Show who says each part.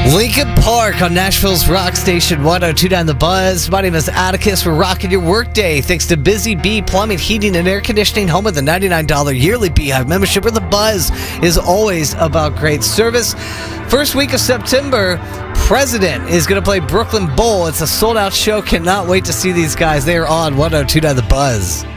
Speaker 1: Lincoln Park on Nashville's rock station 102.9 The Buzz. My name is Atticus. We're rocking your workday thanks to Busy Bee Plumbing, Heating, and Air Conditioning, home of the $99 yearly Beehive membership, where The Buzz is always about great service. First week of September, President is going to play Brooklyn Bowl. It's a sold-out show. Cannot wait to see these guys. They are on 102.9 The Buzz.